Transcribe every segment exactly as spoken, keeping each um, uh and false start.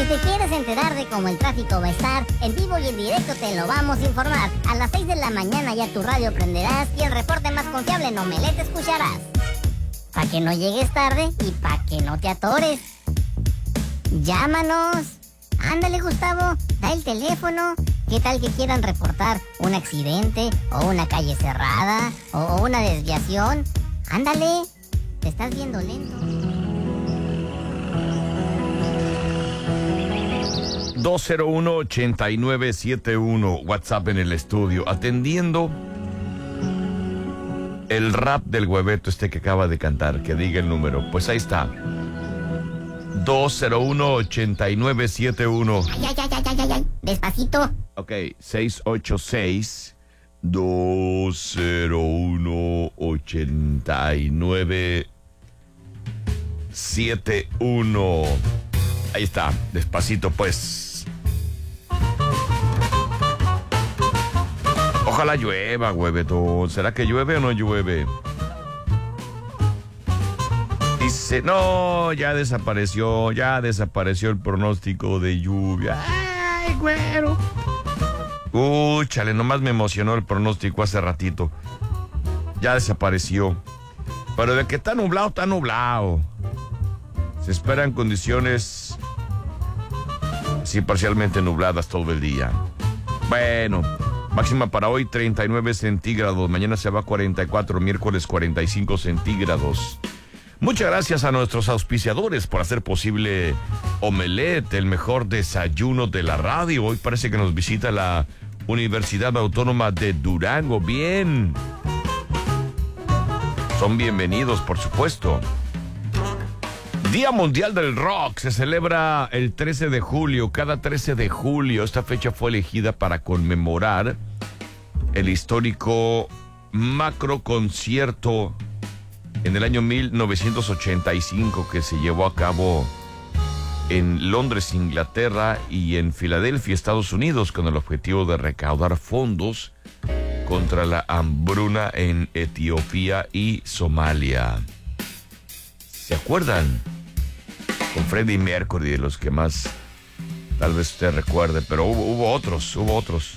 Si te quieres enterar de cómo el tráfico va a estar, en vivo y en directo te lo vamos a informar. A las seis de la mañana ya tu radio prenderás y el reporte más confiable en Omelet escucharás. Pa' que no llegues tarde y pa' que no te atores. Llámanos. Ándale, Gustavo, da el teléfono. ¿Qué tal que quieran reportar un accidente o una calle cerrada o una desviación? Ándale, te estás viendo lento. dos cero uno, ocho nueve siete uno, WhatsApp en el estudio, atendiendo el rap del hueveto este que acaba de cantar, que diga el número. Pues ahí está. dos cero uno, ocho nueve siete uno. Ay, ay, ay, ay, ay, ay, despacito. Ok, seis ocho seis, dos cero uno, ocho nueve siete uno. Ahí está, despacito pues. Ojalá llueva, hueveto. ¿Será que llueve o no llueve? Dice, no, ya desapareció, ya desapareció el pronóstico de lluvia. Ay, güero. Uy, chale, nomás me emocionó el pronóstico hace ratito. Ya desapareció. Pero de que está nublado, está nublado. Se esperan condiciones sí parcialmente nubladas todo el día. Bueno, máxima para hoy treinta y nueve centígrados. Mañana se va a cuarenta y cuatro, miércoles cuarenta y cinco centígrados. Muchas gracias a nuestros auspiciadores por hacer posible Omelet, el mejor desayuno de la radio. Hoy parece que nos visita la Universidad Autónoma de Durango. Bien. Son bienvenidos, por supuesto. Día Mundial del Rock se celebra el trece de julio. Cada trece de julio esta fecha fue elegida para conmemorar el histórico macro concierto en el año mil novecientos ochenta y cinco que se llevó a cabo en Londres, Inglaterra, y en Filadelfia, Estados Unidos, con el objetivo de recaudar fondos contra la hambruna en Etiopía y Somalia. ¿Se acuerdan? Con Freddie Mercury, de los que más tal vez usted recuerde, pero hubo, hubo otros, hubo otros.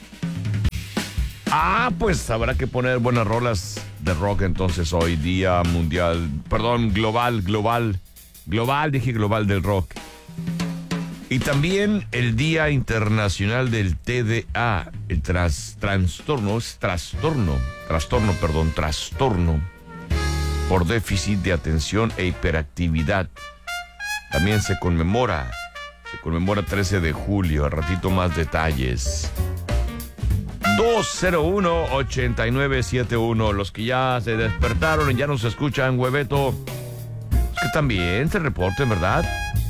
Ah, pues habrá que poner buenas rolas de rock entonces hoy, Día Mundial, perdón, global, global, global, dije global del rock. Y también el Día Internacional del T D A, el tras, trastorno, es trastorno, trastorno, perdón, trastorno por déficit de atención e hiperactividad. También se conmemora, se conmemora trece de julio, al ratito más detalles. dos cero uno, ocho nueve siete uno, los que ya se despertaron y ya nos escuchan, hueveto, es que también se reporten, ¿verdad?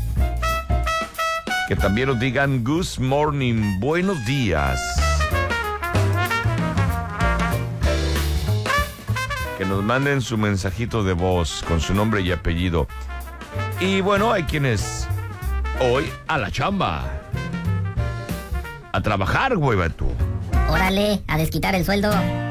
Que también nos digan good morning, buenos días. Que nos manden su mensajito de voz con su nombre y apellido. Y bueno, hay quienes hoy a la chamba. A trabajar, huevato. Órale, a desquitar el sueldo.